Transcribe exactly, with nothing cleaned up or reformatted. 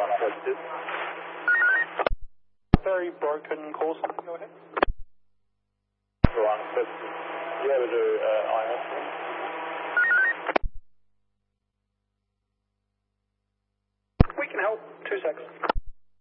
Very broken course. Go ahead. You ever do uh, I S? We can help. Two seconds.